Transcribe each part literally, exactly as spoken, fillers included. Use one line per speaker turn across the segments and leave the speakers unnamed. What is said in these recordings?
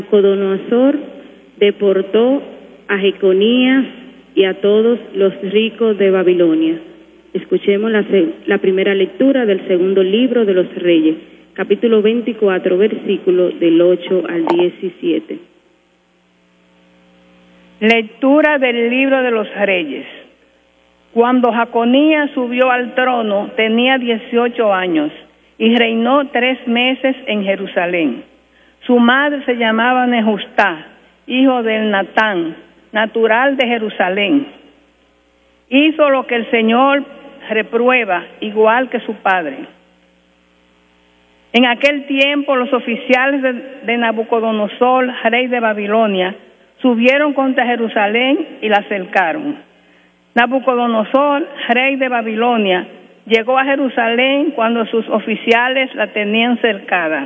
Nabucodonosor deportó a Jeconías y a todos los ricos de Babilonia. Escuchemos la, la primera lectura del segundo libro de los Reyes, capítulo veinticuatro, versículos del ocho al diecisiete.
Lectura del libro de los Reyes. Cuando Jeconías subió al trono, tenía dieciocho años y reinó tres meses en Jerusalén. Su madre se llamaba Nehustá, hijo de Natán, natural de Jerusalén. Hizo lo que el Señor reprueba, igual que su padre. En aquel tiempo los oficiales de, de Nabucodonosor, rey de Babilonia, subieron contra Jerusalén y la cercaron. Nabucodonosor, rey de Babilonia, llegó a Jerusalén cuando sus oficiales la tenían cercada.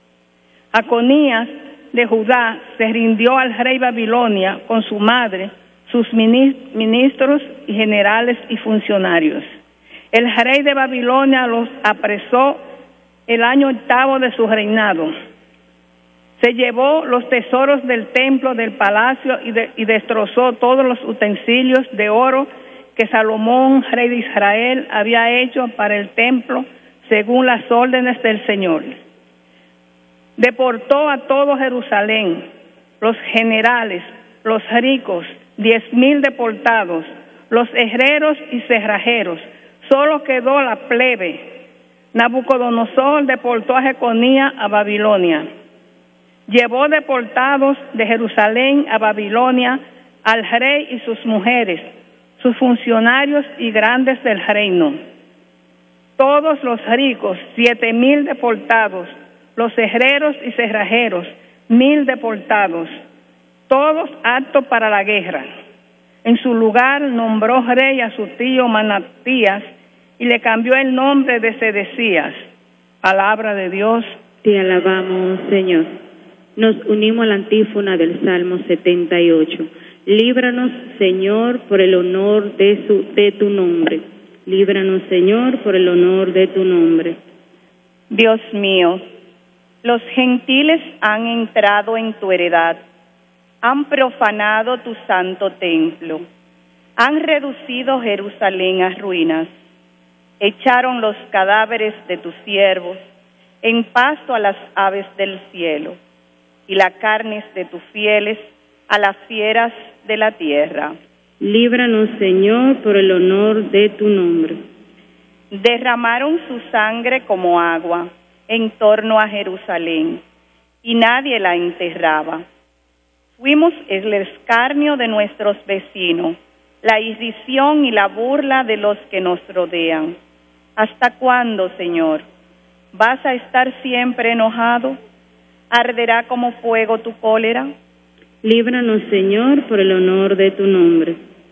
Jeconías de Judá se rindió al rey Babilonia con su madre, sus ministros y generales y funcionarios. El rey de Babilonia los apresó el año octavo de su reinado. Se llevó los tesoros del templo del palacio y, de, y destrozó todos los utensilios de oro que Salomón, rey de Israel, había hecho para el templo según las órdenes del Señor. Deportó a todo Jerusalén, los generales, los ricos, diez mil deportados, los herreros y cerrajeros. Solo quedó la plebe. Nabucodonosor deportó a Jeconías a Babilonia. Llevó deportados de Jerusalén a Babilonia al rey y sus mujeres, sus funcionarios y grandes del reino. Todos los ricos, siete mil deportados, los herreros y cerrajeros, mil deportados, todos aptos para la guerra. En su lugar nombró rey a su tío Manatías y le cambió el nombre de Sedecías. Palabra de Dios.
Te alabamos, Señor. Nos unimos a la antífona del Salmo setenta y ocho. Líbranos, Señor, por el honor de, su, de tu nombre. Líbranos, Señor, por el honor de tu nombre.
Dios mío, los gentiles han entrado en tu heredad, han profanado tu santo templo, han reducido Jerusalén a ruinas, echaron los cadáveres de tus siervos en pasto a las aves del cielo, y la carne de tus fieles a las fieras de la tierra.
Líbranos, Señor, por el honor de tu nombre.
Derramaron su sangre como agua en torno a Jerusalén, y nadie la enterraba. Fuimos el escarnio de nuestros vecinos, la irrisión y la burla de los que nos rodean. ¿Hasta cuándo, Señor? ¿Vas a estar siempre enojado? ¿Arderá como fuego tu cólera?
Líbranos, Señor, por el honor de tu nombre.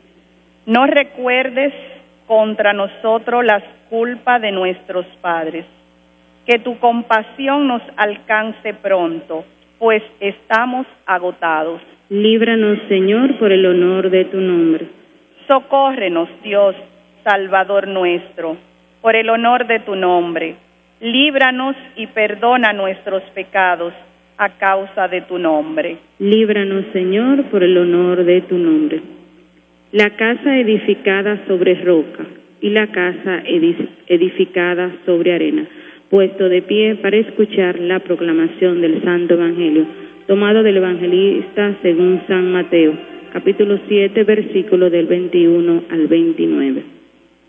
No recuerdes contra nosotros las culpas de nuestros padres. Que tu compasión nos alcance pronto, pues estamos agotados.
Líbranos, Señor, por el honor de tu nombre.
Socórrenos, Dios, Salvador nuestro, por el honor de tu nombre. Líbranos y perdona nuestros pecados a causa de tu nombre.
Líbranos, Señor, por el honor de tu nombre. La casa edificada sobre roca y la casa edificada sobre arena, puesto de pie para escuchar la proclamación del Santo Evangelio, tomado del Evangelista según San Mateo, capítulo siete, versículo del veintiuno al veintinueve.